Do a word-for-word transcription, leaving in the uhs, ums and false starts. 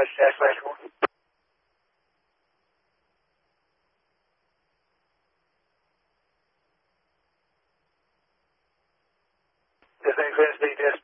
Dodge dash slash four. This ain't Vince D.